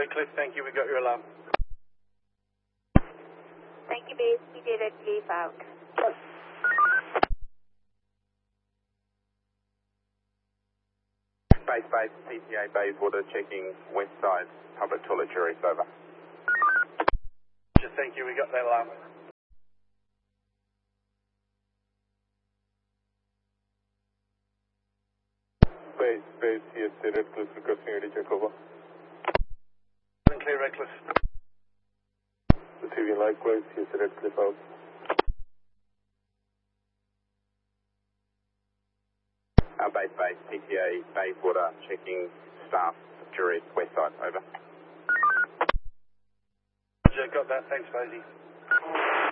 Redcliffe, thank you, we got your alarm. Thank you, base. We did it. Leave out. Base, PTA Bayswater checking west side, public toilet jury, over. Thank you, we got that alarm. Base, CSC Redcliffe requesting AD check, over. Clear, Redcliffe. Receiving likewise, CSC Redcliffe out. Base, PTA Bayswater checking staff, jury, west side, over. Got that, thanks, Basie.